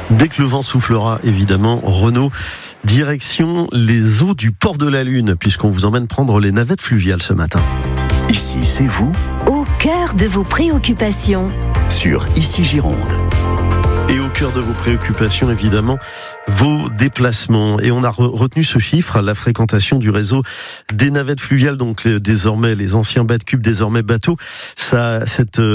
Dès que le vent soufflera, évidemment, Renaud, direction les eaux du port de la Lune, puisqu'on vous emmène prendre les navettes fluviales ce matin. Ici, c'est vous, au cœur de vos préoccupations. sur Ici Gironde. Et au cœur de vos préoccupations, évidemment, vos déplacements. Et on a retenu ce chiffre, la fréquentation du réseau des navettes fluviales, donc désormais les anciens bateaux, désormais bateaux. Cette